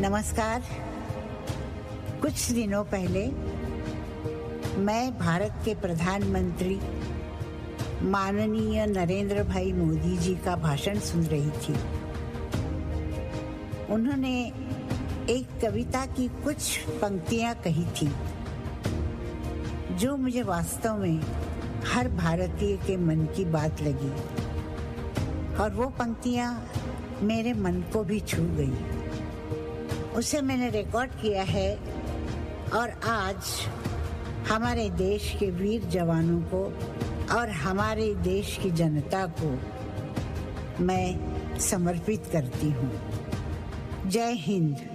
नमस्कार। कुछ दिनों पहले मैं भारत के प्रधानमंत्री माननीय नरेंद्र भाई मोदी जी का भाषण सुन रही थी। उन्होंने एक कविता की कुछ पंक्तियां कही थी जो मुझे वास्तव में हर भारतीय के मन की बात लगी और वो पंक्तियां मेरे मन को भी छू गई। उसे मैंने रिकॉर्ड किया है और आज हमारे देश के वीर जवानों को और हमारे देश की जनता को मैं समर्पित करती हूँ। जय हिंद।